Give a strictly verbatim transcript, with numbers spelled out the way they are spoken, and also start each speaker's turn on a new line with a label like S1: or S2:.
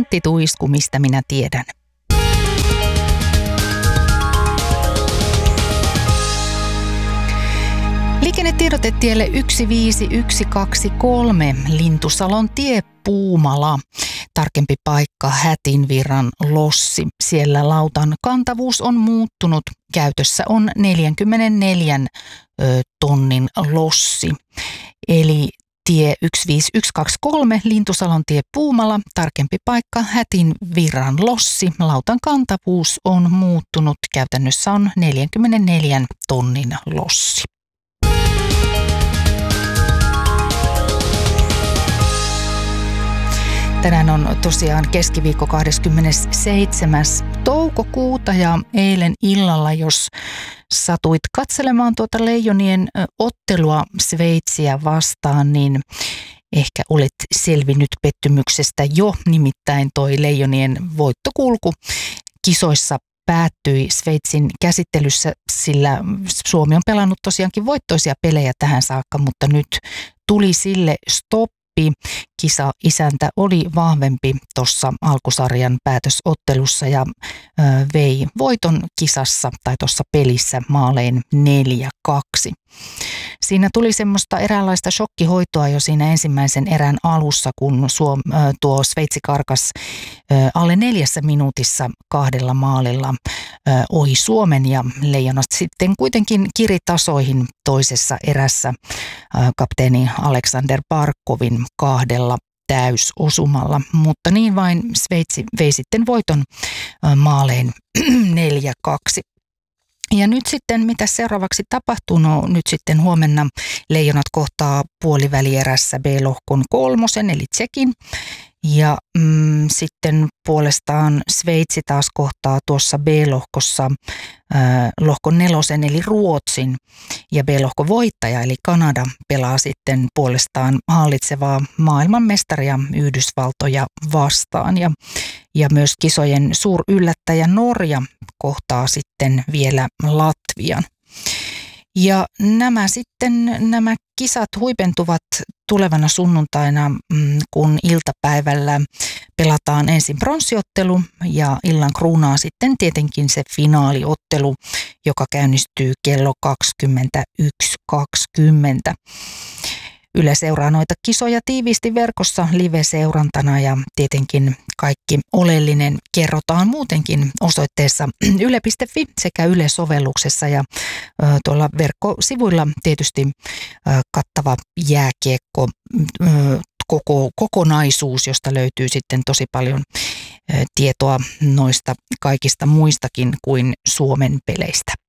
S1: Antti Tuisku, mistä minä tiedän. Liikennetiedotetielle yksi viisi yksi kaksi kolme Lintusalon tie Puumala. Tarkempi paikka Hätinvirran lossi. Siellä lautan kantavuus on muuttunut. Käytössä on neljäkymmentäneljä ö, tonnin lossi. Eli tie yksi viisi yksi kaksi kolme Lintusalon tie Puumala. Tarkempi paikka Hätinvirran lossi. Lautan kantavuus on muuttunut. Käytännössä on neljäkymmentäneljä tonnin lossi. Tänään on tosiaan keskiviikko kahdeskymmenesseitsemäs toukokuuta ja eilen illalla, jos satuit katselemaan tuota Leijonien ottelua Sveitsiä vastaan, niin ehkä olet selvinnyt pettymyksestä jo, nimittäin toi Leijonien voittokulku kisoissa päättyi Sveitsin käsittelyssä, sillä Suomi on pelannut tosiaankin voittoisia pelejä tähän saakka, mutta nyt tuli sille stop. Kisa-isäntä oli vahvempi tuossa alkusarjan päätösottelussa ja ö, vei voiton kisassa tai tuossa pelissä maalein neljä kaksi. Siinä tuli semmoista eräänlaista shokkihoitoa jo siinä ensimmäisen erän alussa, kun Suom, ö, tuo Sveitsi karkas ö, alle neljässä minuutissa kahdella maalilla ö, ohi Suomen ja Leijonat sitten kuitenkin kiritasoihin toisessa erässä ö, kapteeni Aleksander Barkovin kahdella täysosumalla, mutta niin vain Sveitsi vei sitten voiton ö, maalein neljä kaksi. Ja nyt sitten, mitä seuraavaksi tapahtuu? No nyt sitten huomenna Leijonat kohtaa puolivälierässä B-lohkon kolmosen, eli Tsekin. Ja mm, sitten puolestaan Sveitsi taas kohtaa tuossa B-lohkossa äh, lohkon nelosen, eli Ruotsin. Ja B-lohkon voittaja, eli Kanada, pelaa sitten puolestaan hallitsevaa maailmanmestaria Yhdysvaltoja vastaan. Ja, ja myös kisojen suuryllättäjä Norja kohtaa sitten vielä Latvian. Ja nämä sitten, nämä kisat huipentuvat tulevana sunnuntaina, kun iltapäivällä pelataan ensin pronssiottelu ja illan kruunaa sitten tietenkin se finaaliottelu, joka käynnistyy kello kaksikymmentäyksi kaksikymmentä. Yle seuraa noita kisoja tiiviisti verkossa live-seurantana ja tietenkin kaikki oleellinen kerrotaan muutenkin osoitteessa yle piste fi sekä Yle-sovelluksessa ja ö, tuolla verkkosivuilla tietysti ö, kattava jääkiekko ö, koko, kokonaisuus, josta löytyy sitten tosi paljon ö, tietoa noista kaikista muistakin kuin Suomen peleistä.